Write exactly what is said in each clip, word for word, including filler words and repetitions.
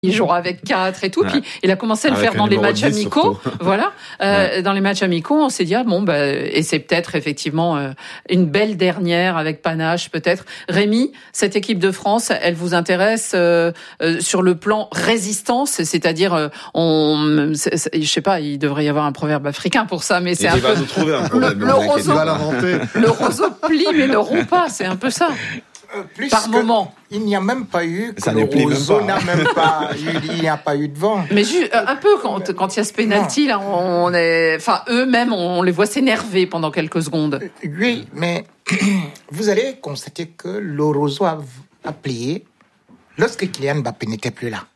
il jouera avec quatre et tout. Ouais. Puis il a commencé à le avec faire dans les matchs amicaux. Voilà, euh, ouais. Dans les matchs amicaux, on s'est dit ah bon bah et c'est peut-être effectivement euh, une belle dernière avec panache peut-être. Rémi, cette équipe de France, elle vous intéresse euh, euh, sur le plan résistance, c'est-à-dire euh, on, c'est, c'est, je sais pas, il devrait y avoir un proverbe africain pour ça, mais c'est et un il peu. Va nous trouver un problème, le, le roseau, le roseau plie mais ne rompt pas, c'est un peu ça. Euh, plus Par moment. Il n'y a même pas eu, que le roseau n'a même pas eu, il n'y a pas eu de vent. Mais juste, un peu, quand, quand il y a ce pénalty, là, on est, enfin, eux-mêmes, on les voit s'énerver pendant quelques secondes. Oui, mais vous allez constater que le roseau a, a plié lorsque Kylian Mbappé n'était plus là.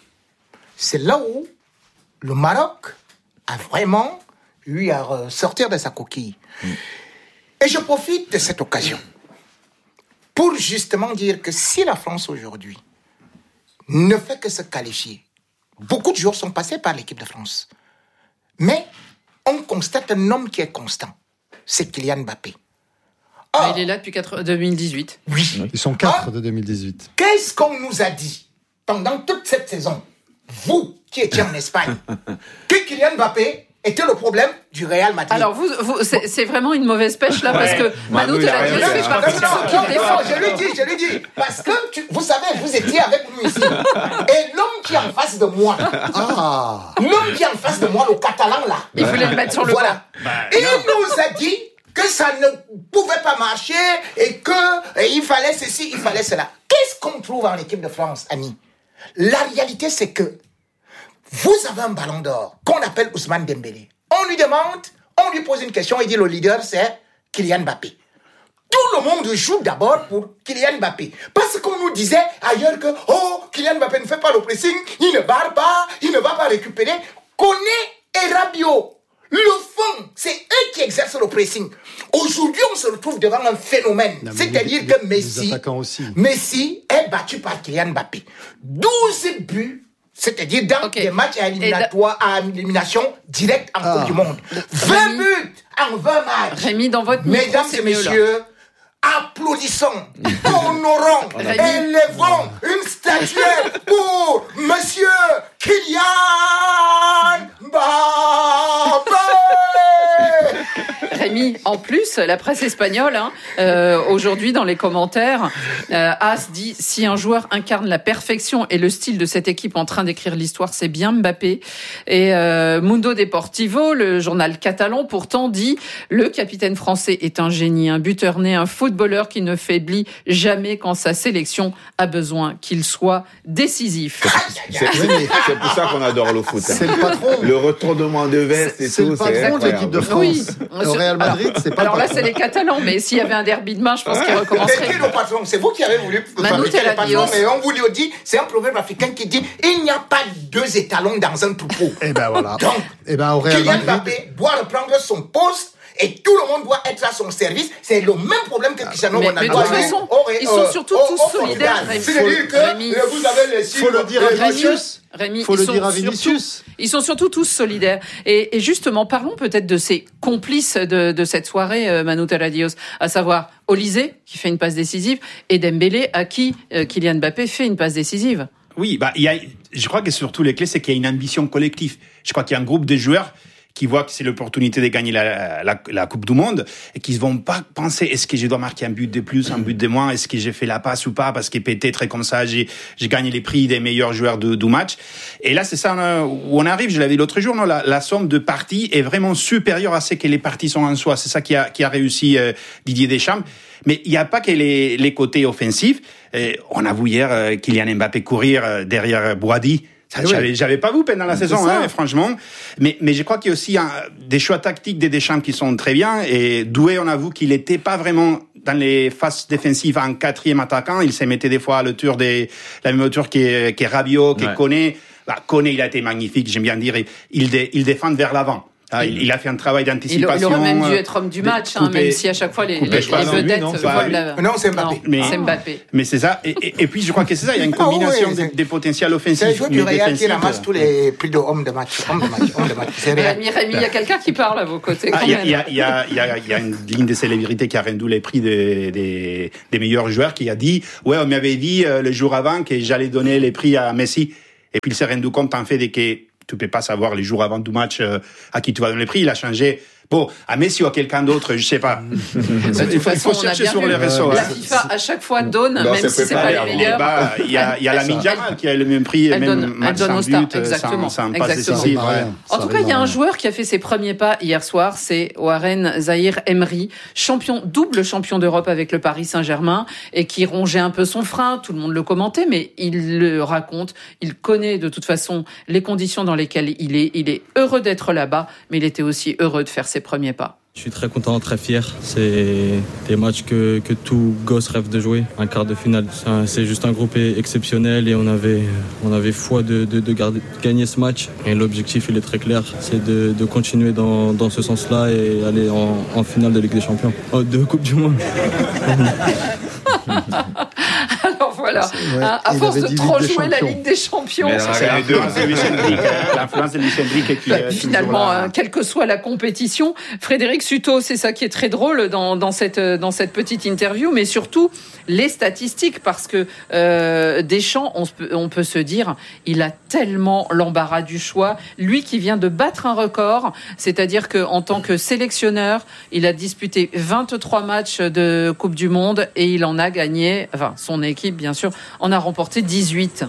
C'est là où le Maroc a vraiment eu à sortir de sa coquille. Mm. Et je profite de cette occasion pour justement dire que si la France aujourd'hui ne fait que se qualifier, beaucoup de joueurs sont passés par l'équipe de France. Mais on constate un homme qui est constant. C'est Kylian Mbappé. Or, il est là depuis deux mille dix-huit. Oui. Ils sont quatre Or, de deux mille dix-huit. Qu'est-ce qu'on nous a dit pendant toute cette saison, vous qui étiez en Espagne, que Kylian Mbappé était le problème du Real Madrid. Alors, vous, vous c'est, c'est vraiment une mauvaise pêche, là, ouais. Parce que Manu te l'a dit, c'est parti de ceux qui défendent. Je lui dis, je lui dis. Parce que, tu, vous savez, vous étiez avec nous ici. Et l'homme qui est en face de moi, ah. l'homme qui est en face de moi, le Catalan, là. Il voulait le mettre sur le voilà. Bah, il nous a dit que ça ne pouvait pas marcher et que et il fallait ceci, il fallait cela. Qu'est-ce qu'on trouve en équipe de France, Annie? La réalité, c'est que vous avez un ballon d'or qu'on appelle Ousmane Dembélé. On lui demande, on lui pose une question, il dit le leader c'est Kylian Mbappé. Tout le monde joue d'abord pour Kylian Mbappé. Parce qu'on nous disait ailleurs que oh, Kylian Mbappé ne fait pas le pressing, il ne barre pas, il ne va pas récupérer. Koné et Rabiot, le fond, c'est eux qui exercent le pressing. Aujourd'hui, on se retrouve devant un phénomène. Non, c'est-à-dire les, que Messi, Messi est battu par Kylian Mbappé. douze buts. C'est-à-dire dans okay. des matchs à, éliminatoire, à élimination directe en ah. Coupe du Monde. vingt Rémi, buts en vingt matchs. Rémi, dans votre micro, mesdames et messieurs, applaudissons, honorons, élevons une statuette pour Monsieur Kylian Mbappé. Rémi, en plus, la presse espagnole, hein, euh, aujourd'hui dans les commentaires, euh, As dit si un joueur incarne la perfection et le style de cette équipe en train d'écrire l'histoire, c'est bien Mbappé. Et euh, Mundo Deportivo, le journal catalan, pourtant dit le capitaine français est un génie, un buteur né, un footballeur qui ne faiblit jamais quand sa sélection a besoin qu'il soit décisif. C'est, c'est, c'est, c'est pour ça qu'on adore le foot. Hein. C'est le patron. Le retournement de veste c'est, et c'est tout. Le patron c'est de l'équipe de France. Oui. Au Real Madrid, alors, c'est pas alors là, c'est les Catalans, mais s'il y avait un derby demain, je pense qu'il recommencerait. C'est qui le patron? C'est vous qui avez voulu fabriquer le patron, mais on vous le dit, c'est un proverbe africain qui dit il n'y a pas deux étalons dans un troupeau. Et ben voilà. Donc, et ben au Real Kylian Madrid, Mbappé doit reprendre son poste. Et tout le monde doit être à son service. C'est le même problème que Cristiano Ronaldo. Mais de toute façon, ils sont surtout oh, tous oh, solidaires. C'est-à-dire que Rémi, vous avez les chiffres. Faut le dire à Vinicius. Rémi, faut le dire à Vinicius. Surtout, ils sont surtout tous solidaires. Et, et justement, parlons peut-être de ces complices de, de cette soirée, euh, Manu Terradios, à savoir Olysée, qui fait une passe décisive, et Dembélé, à qui euh, Kylian Mbappé fait une passe décisive. Oui, bah, il y a, je crois que surtout les clés, c'est qu'il y a une ambition collective. Je crois qu'il y a un groupe de joueurs qui voient que c'est l'opportunité de gagner la, la, la Coupe du Monde et qui ne vont pas penser est-ce que je dois marquer un but de plus, un but de moins, est-ce que j'ai fait la passe ou pas parce que peut-être comme ça j'ai, j'ai gagné les prix des meilleurs joueurs de, du match. Et là c'est ça où on arrive, je l'avais dit l'autre jour, non, la, la somme de parties est vraiment supérieure à ce que les parties sont en soi. C'est ça qui a, qui a réussi euh, Didier Deschamps. Mais il n'y a pas que les, les côtés offensifs. Et on a vu hier euh, Kylian Mbappé courir euh, derrière Boadi. Ça, j'avais, oui. j'avais pas vu pendant la c'est saison, hein, franchement. Mais, mais je crois qu'il y a aussi un, des choix tactiques des Deschamps qui sont très bien. Et Doué, on avoue qu'il était pas vraiment dans les phases défensives en quatrième attaquant. Il se mettait des fois à la hauteur des, la même hauteur que, que Rabiot, que ouais. Koné. Bah, Koné, il a été magnifique, j'aime bien dire. Il, dé, il défend vers l'avant. Ah, il, il a fait un travail d'anticipation. Il, il aurait même dû être homme du match, hein, même si à chaque fois les, les, les vedettes non, volent la... Non, c'est Mbappé. Non, mais, c'est Mbappé. Mais c'est ça. Et, et, et puis, je crois que c'est ça. Il y a une combinaison oh, oui, des, des potentiels offensifs. C'est le joueur du Real qui ramasse tous les prix de hommes de match. Hommes de match, hommes de match. C'est Rémi, Rémi, il y a quelqu'un qui parle à vos côtés. Ah, il, y a, il, y a, il, y a, il, y a, il y a une ligne de célébrité qui a rendu les prix des, des, des meilleurs joueurs qui a dit, ouais, on m'avait dit euh, le jour avant que j'allais donner les prix à Messi. Et puis il s'est rendu compte en fait dès que tu peux pas savoir les jours avant du match euh, à qui tu vas donner le prix. Il a changé. Bon, à Messi ou à quelqu'un d'autre, je sais pas. De toute il façon, faut on a chercher bien sur vu. les réseaux. La hein. FIFA à chaque fois donne, Non, même c'est si c'est pas préparé, les hein. meilleurs. Bah, il y a, il y a la Elle- Jamal qui a le même prix, elle même donne- match elle donne sans au star, but, exactement, sans, sans passe exactement. décisive. Ça Ouais. rime à rien. En Ça tout cas, il y a rime à un rien. joueur qui a fait ses premiers pas hier soir, c'est Warren Zahir Emery, champion, double champion d'Europe avec le Paris Saint-Germain, et qui rongeait un peu son frein. Tout le monde le commentait, mais il le raconte. Il connaît de toute façon les conditions dans lesquelles il est. Il est heureux d'être là-bas, mais il était aussi heureux de faire ses premiers pas. Je suis très content, très fier. C'est des matchs que, que tout gosse rêve de jouer, un quart de finale. C'est un- C'est juste un groupe exceptionnel et on avait, on avait foi de, de, de garder, de gagner ce match. Et l'objectif, il est très clair, c'est de, de continuer dans, dans ce sens-là et aller en, en finale de Ligue des Champions, oh, de Coupe du Monde. Alors voilà, ouais, hein, à il force avait de dit trop Ligue des jouer la Champions. Ligue des Champions, Mais C'est l'influence de Luis Enrique, l'influence de Luis Enrique qui, Bah, euh, qui finalement, toujours là. hein, quelle que soit la compétition, Frédéric Suto, c'est ça qui est très drôle dans, dans cette dans cette petite interview, mais surtout les statistiques, parce que euh, Deschamps, on, se peut, on peut se dire, il a tellement l'embarras du choix. Lui qui vient de battre un record, c'est-à-dire que en tant que sélectionneur, il a disputé vingt-trois matchs de Coupe du Monde et il en a gagné, enfin son équipe bien sûr, en a remporté dix-huit.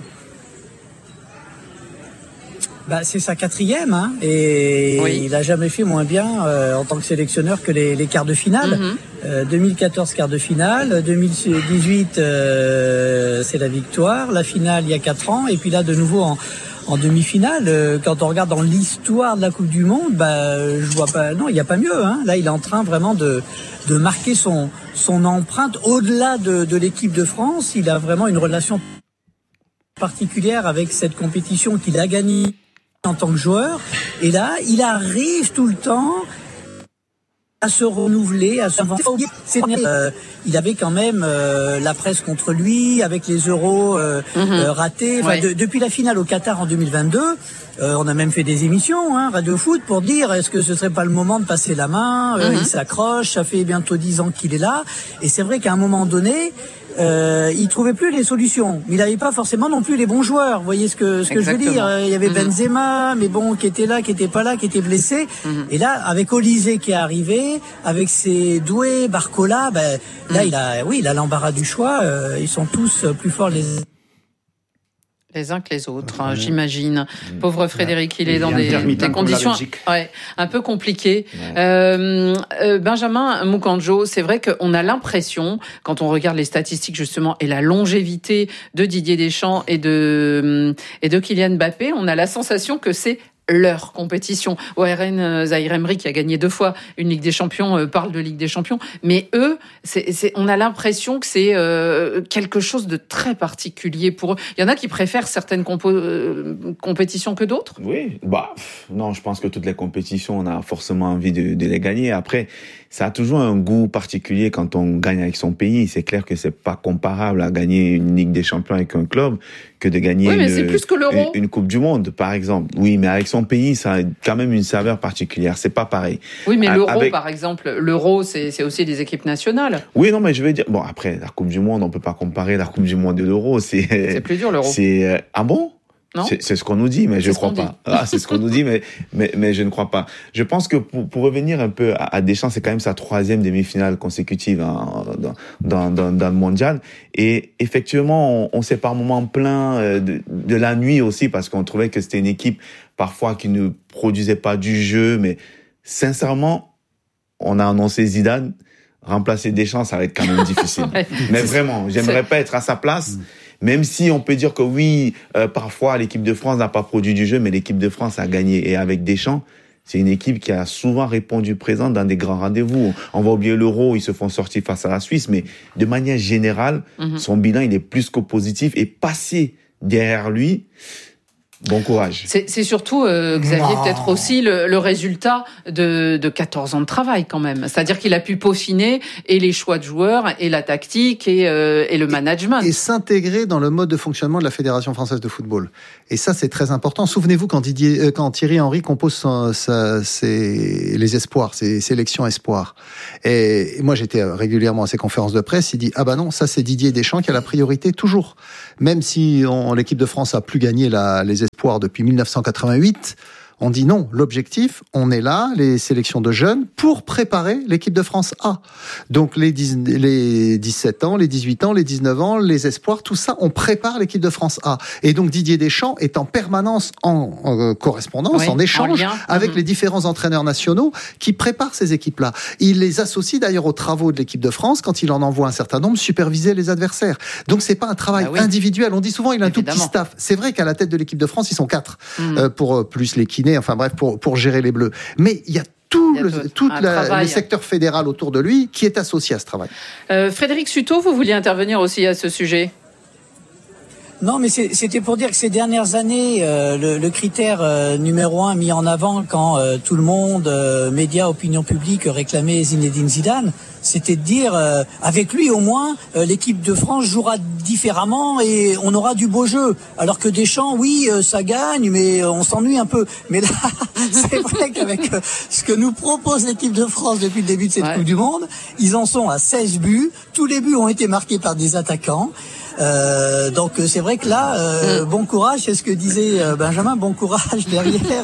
Bah, c'est sa quatrième, hein, et Oui. il a jamais fait moins bien euh, en tant que sélectionneur que les, les quarts de finale. Mhm. Euh, deux mille quatorze quart de finale, deux mille dix-huit euh, c'est la victoire, la finale il y a quatre ans, et puis là de nouveau en, en demi-finale. Euh, quand on regarde dans l'histoire de la Coupe du Monde, bah, je vois pas, non, il n'y a pas mieux. Hein. Là, il est en train vraiment de, de marquer son, son empreinte au-delà de, de l'équipe de France. Il a vraiment une relation particulière avec cette compétition qu'il a gagnée en tant que joueur, et là il arrive tout le temps à se renouveler, à se euh, il avait quand même euh, la presse contre lui avec les euros euh, Mhm. euh, ratés. Enfin, Ouais. de- depuis la finale au Qatar en deux mille vingt-deux, euh, on a même fait des émissions, hein, Radio Foot, pour dire est-ce que ce serait pas le moment de passer la main. Euh, Mhm. Il s'accroche, ça fait bientôt dix ans qu'il est là, et c'est vrai qu'à un moment donné, euh, il trouvait plus les solutions. Il n'avait pas forcément non plus les bons joueurs. Vous voyez ce que ce que je veux Exactement. dire. Euh, Il y avait Mhm. Benzema, mais bon, qui était là, qui était pas là, qui était blessé. Mhm. Et là, avec Olysée qui est arrivé, avec ses doués, Barcola, ben là, Mhm. il a, oui, il a l'embarras du choix. Euh, ils sont tous plus forts les. Les uns que les autres, hein, j'imagine. Pauvre Frédéric, il est Il dans est des, intermittent des comme la conditions Belgique. ouais, un peu compliquées. Euh, euh, Benjamin Moukandjo, c'est vrai qu'on a l'impression, quand on regarde les statistiques justement et la longévité de Didier Deschamps et de, et de Kylian Mbappé, on a la sensation que c'est leur compétition. Warren Zahir Emery, qui a gagné deux fois une Ligue des Champions, euh, parle de Ligue des Champions, mais eux, c'est, c'est, on a l'impression que c'est euh, quelque chose de très particulier pour eux. Il y en a qui préfèrent certaines compo- euh, compétitions que d'autres. Oui, bah pff, non, je pense que toutes les compétitions, on a forcément envie de, de les gagner. Après, ça a toujours un goût particulier quand on gagne avec son pays. C'est clair que c'est pas comparable à gagner une Ligue des Champions avec un club que de gagner Oui, mais une, c'est plus que l'Euro. une, une Coupe du Monde, par exemple. Oui, mais avec son pays, ça a quand même une saveur particulière. C'est pas pareil. Oui, mais A- l'Euro, avec- par exemple, l'Euro, c'est, c'est aussi des équipes nationales. Oui, non, mais je veux dire, bon, après, la Coupe du Monde, on peut pas comparer la Coupe du Monde et l'Euro. C'est, C'est plus dur, l'Euro. c'est, euh, ah bon? Non. C'est, c'est ce qu'on nous dit, mais C'est je ce crois qu'on pas. dit. Ah, c'est ce qu'on nous dit, mais, mais, mais je ne crois pas. Je pense que pour, pour revenir un peu à, à Deschamps, c'est quand même sa troisième demi-finale consécutive hein, dans, dans, dans, dans le mondial. Et effectivement, on, on s'est par moments plaint euh, de, de la nuit aussi parce qu'on trouvait que c'était une équipe parfois qui ne produisait pas du jeu, mais sincèrement, on a annoncé Zidane. Remplacer Deschamps, ça va être quand même difficile. Ouais. Mais vraiment, j'aimerais pas être à sa place. Même si on peut dire que oui, euh, parfois l'équipe de France n'a pas produit du jeu, mais l'équipe de France a gagné. Et avec Deschamps, c'est une équipe qui a souvent répondu présente dans des grands rendez-vous. On va oublier l'Euro, ils se font sortir face à la Suisse, mais de manière générale, Mhm. son bilan il est plus que positif. Et passer derrière lui, Bon courage. C'est, c'est surtout, euh, Xavier, non. peut-être aussi le, le résultat de, de quatorze ans de travail quand même. C'est-à-dire qu'il a pu peaufiner et les choix de joueurs, et la tactique, et, euh, et le management. Et, et s'intégrer dans le mode de fonctionnement de la Fédération française de football. Et ça, c'est très important. Souvenez-vous quand, Didier, euh, quand Thierry Henry compose son, sa, ses, les espoirs, ses sélections espoirs. Et, et moi, j'étais régulièrement à ses conférences de presse. Il dit, ah bah non, ça c'est Didier Deschamps qui a la priorité toujours. Même si on, l'équipe de France a plus gagné la, les espoirs depuis mille neuf cent quatre-vingt-huit, on dit non, l'objectif, on est là, les sélections de jeunes, pour préparer l'équipe de France A. Donc les, dix, les dix-sept ans, les dix-huit ans, les dix-neuf ans, les espoirs, tout ça, on prépare l'équipe de France A. Et donc Didier Deschamps est en permanence en, en correspondance, oui, en échange en avec mmh. les différents entraîneurs nationaux qui préparent ces équipes-là. Il les associe d'ailleurs aux travaux de l'équipe de France quand il en envoie un certain nombre, superviser les adversaires. Donc c'est pas un travail bah oui. individuel. On dit souvent il a un Évidemment. tout petit staff. C'est vrai qu'à la tête de l'équipe de France, ils sont quatre, mmh. euh, pour euh, plus les kinés, enfin bref, pour, pour gérer les Bleus. Mais il y a tout, il y a le, tout la, le secteur fédéral autour de lui qui est associé à ce travail. Euh, Frédéric Sutot, vous vouliez intervenir aussi à ce sujet ? Non, mais c'est, c'était pour dire que ces dernières années, euh, le, le critère euh, numéro un mis en avant quand euh, tout le monde, euh, médias, opinion publique, réclamait Zinedine Zidane, c'était de dire, euh, avec lui au moins, euh, l'équipe de France jouera différemment et on aura du beau jeu. Alors que Deschamps, oui, euh, ça gagne, mais euh, on s'ennuie un peu. Mais là, c'est vrai qu'avec euh, ce que nous propose l'équipe de France depuis le début de cette ouais. Coupe du Monde, ils en sont à seize buts. Tous les buts ont été marqués par des attaquants. Euh, donc c'est vrai que là, euh, bon courage, c'est ce que disait euh, Benjamin, bon courage derrière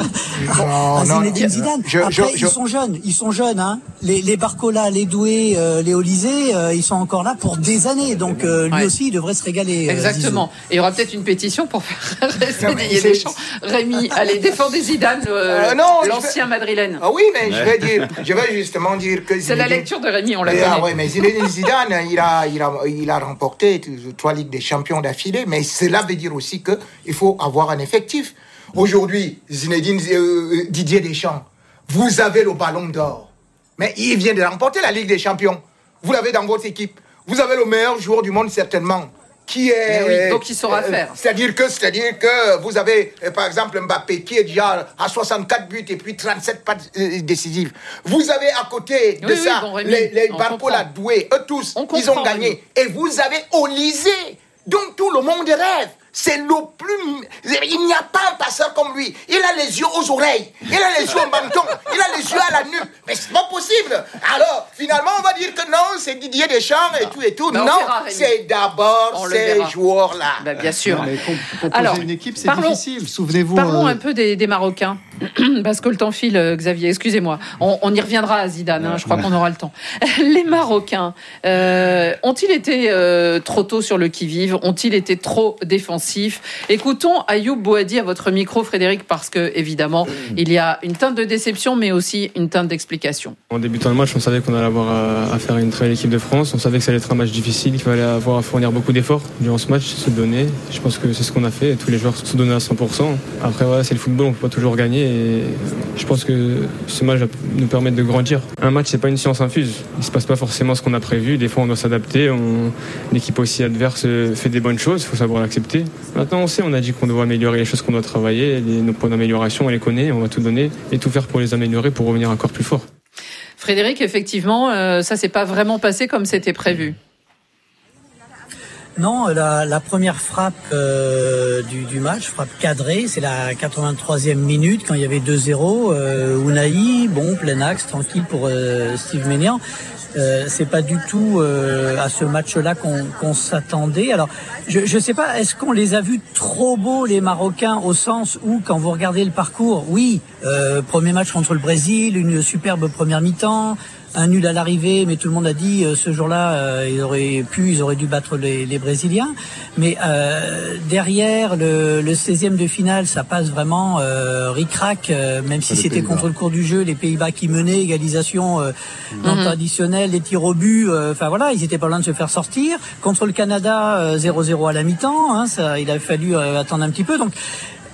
à Zinedine Zidane. Je, Après, je, je... ils sont jeunes, ils sont jeunes, hein. Les, les Barcola, les Doué, euh, les Olysée, euh, ils sont encore là pour des années. Donc euh, lui ouais. aussi, il devrait se régaler. Exactement. Euh, Et il y aura peut-être une pétition pour faire rester Didier Deschamps. Rémi, allez, défendez Zidane, euh, euh, non, l'ancien vais... madrilène. Ah oui, mais je vais dire, je vais justement dire que c'est Zinedine... la lecture de Rémi, on l'a connaît. Ah ouais, mais Zinedine Zidane, il a, il a, il a remporté trois Ligues des Champions d'affilée, mais cela veut dire aussi que il faut avoir un effectif. Aujourd'hui, Zinedine euh, Didier Deschamps, vous avez le Ballon d'Or, mais il vient de remporter la Ligue des Champions. Vous l'avez dans votre équipe. Vous avez le meilleur joueur du monde certainement. Qui est, oui, donc il saura euh, faire. C'est-à-dire que, c'est-à-dire que vous avez, euh, par exemple, Mbappé qui est déjà à soixante-quatre buts et puis trente-sept passes euh, décisives. Vous avez à côté de oui, ça oui, bon, Rémi, les, les Barcola, Doué, eux tous, ils ont gagné. Rémi. Et vous avez Olysée, dont tout le monde rêve. C'est le plus... Il n'y a pas un passeur comme lui. Il a les yeux aux oreilles. Il a les yeux au menton. Il a les yeux à la nuque. Mais c'est pas possible. Alors, finalement, on va dire que non, c'est Didier Deschamps et non. tout et tout. Non, verra, c'est d'abord on ces joueurs-là. Bah, bien sûr. Non, mais composer Alors, une équipe, c'est parlons, difficile. Souvenez-vous... Parlons euh... un peu des, des Marocains. Parce que le temps file, Xavier. Excusez-moi. On, on y reviendra à Zidane. Hein, je crois qu'on aura le temps. Les Marocains, euh, ont-ils été euh, trop tôt sur le qui-vive ? Ont-ils été trop défensifs ? Écoutons Ayoub Bouhaddi à votre micro, Frédéric, parce que évidemment il y a une teinte de déception, mais aussi une teinte d'explication. En débutant le match, on savait qu'on allait avoir à, à faire une très belle équipe de France. On savait que ça allait être un match difficile, qu'il fallait avoir à fournir beaucoup d'efforts durant ce match, se donner. Je pense que c'est ce qu'on a fait. Tous les joueurs se donnaient à cent pour cent. Après, voilà, c'est le football, on peut pas toujours gagner. Et je pense que ce match va nous permettre de grandir. Un match, c'est pas une science infuse. Il se passe pas forcément ce qu'on a prévu. Des fois, on doit s'adapter. On... L'équipe aussi adverse fait des bonnes choses. Il faut savoir l'accepter. Maintenant, on sait, on a dit qu'on doit améliorer les choses qu'on doit travailler, les, nos points d'amélioration, on les connaît, on va tout donner et tout faire pour les améliorer, pour revenir encore plus fort. Frédéric, effectivement, euh, ça s'est pas vraiment passé comme c'était prévu. Non, la, la première frappe euh, du, du match, frappe cadrée, c'est la quatre-vingt-troisième minute quand il y avait deux zéro. Euh, Ounahi, bon, plein axe, tranquille pour euh, Steve Maignan. Euh, c'est pas du tout euh, à ce match-là qu'on, qu'on s'attendait. Alors, je je sais pas, est-ce qu'on les a vus trop beaux les Marocains au sens où, quand vous regardez le parcours, oui, euh, premier match contre le Brésil, une superbe première mi-temps, un nul à l'arrivée, mais tout le monde a dit euh, ce jour-là, euh, ils auraient pu, ils auraient dû battre les, les Brésiliens. Mais euh, derrière le, le seizième de finale, ça passe vraiment euh, ric-rac, euh, même si c'était Pays-Bas. Contre le cours du jeu, les Pays-Bas qui menaient, égalisation euh, mmh. dans le temps additionnel, les tirs au but, enfin euh, voilà, ils étaient pas loin de se faire sortir. Contre le Canada, euh, zéro zéro à la mi-temps, hein, ça, il a fallu euh, attendre un petit peu. Donc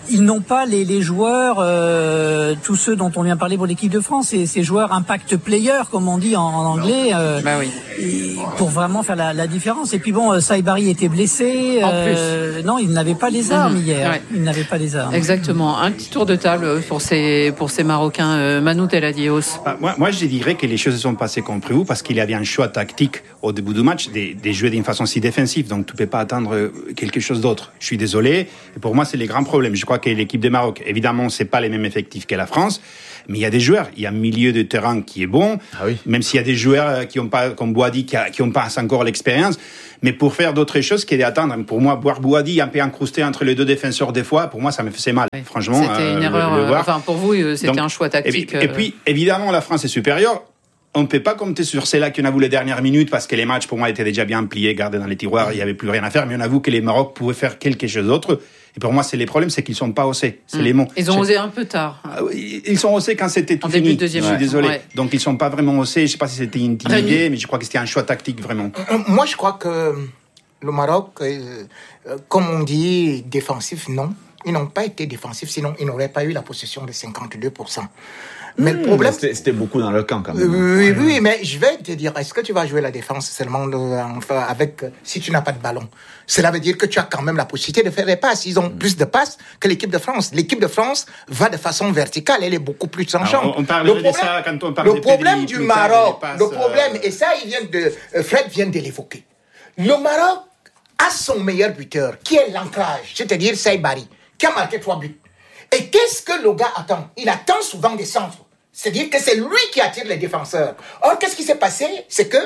ils n'ont pas les, les joueurs, euh, tous ceux dont on vient parler pour l'équipe de France, et ces joueurs impact players, comme on dit en, en anglais, euh, bah oui. et pour vraiment faire la, la différence. Et puis bon, Saibari était blessé. En euh, plus. Non, il n'avait pas les armes mmh. hier. Ouais. Il n'avait pas les armes. Exactement. Un petit tour de table pour ces, pour ces Marocains. Euh, Manu Teladios. Ah, moi, moi, je dirais que les choses se sont passées comme prévu parce qu'il y avait un choix tactique au début du match de, de jouer d'une façon si défensive. Donc, tu ne peux pas attendre quelque chose d'autre. Je suis désolé. Et pour moi, c'est les grands problèmes. Je crois que l'équipe de Maroc, évidemment, c'est pas les mêmes effectifs que la France, mais il y a des joueurs, il y a un milieu de terrain qui est bon, ah oui. même s'il y a des joueurs qui ont pas, comme Bouhaddi, qui, a, qui ont pas encore l'expérience, mais pour faire d'autres choses qu'est d'attendre. Pour moi, voir Bouhaddi un peu incrusté entre les deux défenseurs des fois, pour moi, ça me faisait mal. Oui. Franchement, c'était euh, une erreur. Le, le voir. Enfin, pour vous, c'était Donc, un choix tactique. Et, et puis, évidemment, la France est supérieure. On ne peut pas compter sur celle-là qui en a vu les dernières minutes parce que les matchs, pour moi, étaient déjà bien pliés, gardés dans les tiroirs, il n'y avait plus rien à faire. Mais on avoue que les Maroc pouvaient faire quelque chose d'autre. Et pour moi, c'est les problèmes, c'est qu'ils ne sont pas osés. C'est mmh. les mots. Ils ont osé un peu tard. Ils sont osés quand c'était tout en fini. Début de deuxième je suis ouais. désolé. Ouais. Donc, ils ne sont pas vraiment osés. Je ne sais pas si c'était intimidé, Rémi. Mais je crois que c'était un choix tactique, vraiment. Moi, je crois que le Maroc, euh, comme on dit, défensif, non. Ils n'ont pas été défensifs, sinon ils n'auraient pas eu la possession de cinquante-deux pour cent. Mais mmh, le problème, c'était, c'était beaucoup dans le camp quand même. Oui, oui, oui, mais je vais te dire, est-ce que tu vas jouer la défense seulement de, enfin, avec si tu n'as pas de ballon? Cela veut dire que tu as quand même la possibilité de faire des passes. Ils ont mmh. plus de passes que l'équipe de France. L'équipe de France va de façon verticale, elle est beaucoup plus tranchante. On, on parle de ça quand on parle le de problème du Maroc, passes, le problème, et ça, il vient de, Fred vient de l'évoquer. Le Maroc a son meilleur buteur, qui est l'ancrage, c'est-à-dire Saibari, qui a marqué trois buts. Et qu'est-ce que le gars attend? Il attend souvent des centres. C'est-à-dire que c'est lui qui attire les défenseurs. Or, qu'est-ce qui s'est passé? C'est que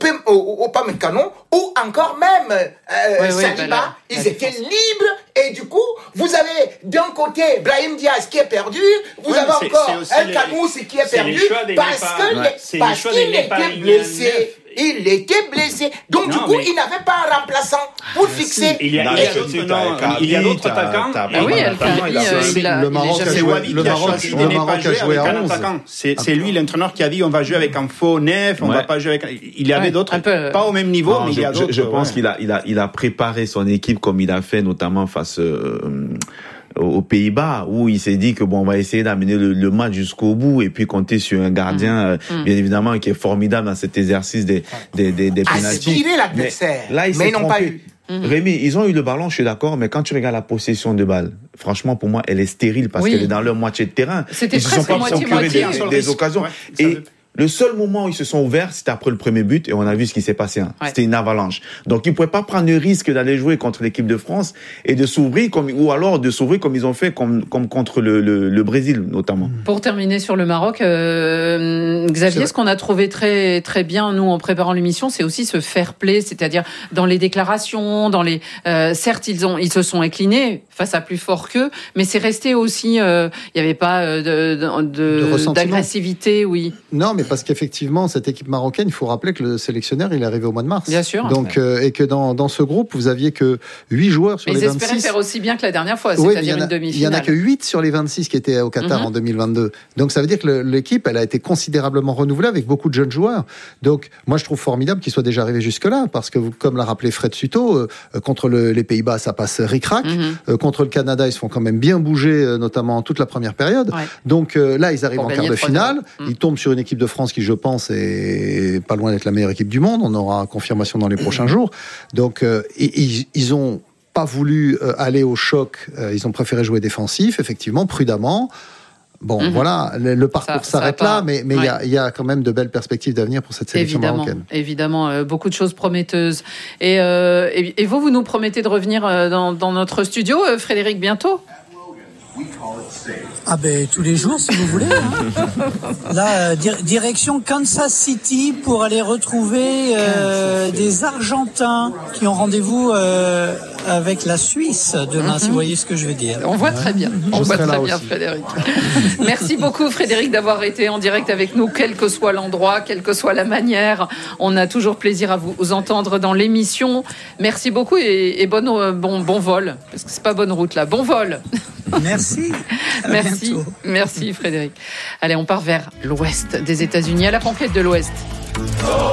Upamecano ou encore même euh, oui, oui, Saliba, ben ils la étaient défense. libres. Et du coup, vous avez d'un côté Brahim Diaz qui est perdu, vous oui, avez encore El Kanoussi qui est perdu parce que ouais. les, parce qu'il était blessé. Il était blessé. Donc, non, du coup, mais... il n'avait pas un remplaçant pour ah, fixer. Il y a, il y a d'autres, non, il y a d'autres attaquants. Ah oui, le Maroc a joué, le Maroc, le Maroc a joué à onze. C'est, c'est lui, l'entraîneur, qui a dit on va jouer avec un faux neuf, on ouais. va pas jouer avec. Il y avait ouais, d'autres, peu... pas au même niveau, non, mais je, il y a d'autres. Je, je pense ouais. qu'il a, il a, il a préparé son équipe comme il a fait, notamment face. Euh, aux Pays-Bas, où il s'est dit que bon, on va essayer d'amener le, le match jusqu'au bout et puis compter sur un gardien, mmh. euh, bien évidemment, qui est formidable dans cet exercice des des des, des pénaltys. Aspirer l'adversaire. Mais là, il mais s'est ils n'ont trompé. pas eu. Mmh. Rémi, ils ont eu le ballon, je suis d'accord, mais quand tu regardes la possession de balle, franchement, pour moi, elle est stérile parce oui. qu'elle est dans leur moitié de terrain. C'était ils se sont pas procuré des, des, des occasions. Ouais, et le seul moment où ils se sont ouverts, c'était après le premier but, et on a vu ce qui s'est passé. Hein. Ouais. C'était une avalanche. Donc, ils ne pouvaient pas prendre le risque d'aller jouer contre l'équipe de France et de s'ouvrir, comme, ou alors de s'ouvrir comme ils ont fait, comme, comme contre le, le, le Brésil, notamment. Pour terminer sur le Maroc, euh, Xavier, ce qu'on a trouvé très, très bien, nous, en préparant l'émission, c'est aussi ce fair play, c'est-à-dire dans les déclarations, dans les, euh, certes, ils ont, ils se sont inclinés face à plus fort qu'eux, mais c'est resté aussi, il euh, n'y avait pas euh, de, de, de d'agressivité, oui. Non, mais parce qu'effectivement, cette équipe marocaine, il faut rappeler que le sélectionneur, il est arrivé au mois de mars. Bien sûr. Donc, euh, et que dans, dans ce groupe, vous aviez que huit joueurs sur mais les vingt-six. Ils espéraient faire aussi bien que la dernière fois, c'est-à-dire oui, une demi-finale. Il y en a que huit sur les vingt-six qui étaient au Qatar mm-hmm. en deux mille vingt-deux. Donc, ça veut dire que le, l'équipe, elle a été considérablement renouvelée avec beaucoup de jeunes joueurs. Donc, moi, je trouve formidable qu'ils soient déjà arrivés jusque-là, parce que, comme l'a rappelé Fred Suto, euh, contre le, les Pays-Bas, ça passe ric-rac. Mm-hmm. Euh, contre le Canada, ils se font quand même bien bouger, euh, notamment toute la première période. Ouais. Donc, euh, là, ils arrivent Pour en quart de finale. Mm. Ils tombent sur une équipe de France qui, je pense, est pas loin d'être la meilleure équipe du monde. On aura confirmation dans les prochains jours. Donc, euh, ils, ils ont pas voulu euh, aller au choc. Euh, ils ont préféré jouer défensif, effectivement, prudemment. Bon, mm-hmm. voilà, le, le parcours ça, s'arrête ça là, mais mais il ouais. y a il y a quand même de belles perspectives d'avenir pour cette sélection évidemment, marocaine. Évidemment, euh, beaucoup de choses prometteuses. Et, euh, et et vous, vous nous promettez de revenir euh, dans dans notre studio, euh, Frédéric, bientôt. Ah ben tous les jours si vous voulez. Hein. Là, di- direction Kansas City pour aller retrouver euh, des Argentins qui ont rendez-vous euh, avec la Suisse demain, mm-hmm. si vous voyez ce que je veux dire. On voit très bien. On je voit très bien, aussi. Frédéric. Merci beaucoup, Frédéric, d'avoir été en direct avec nous, quel que soit l'endroit, quelle que soit la manière. On a toujours plaisir à vous, vous entendre dans l'émission. Merci beaucoup et, et bon, bon, bon vol, parce que c'est pas bonne route là. Bon vol. Merci. Merci. Merci, Frédéric. Allez, on part vers l'ouest des États-Unis, à la conquête de l'ouest.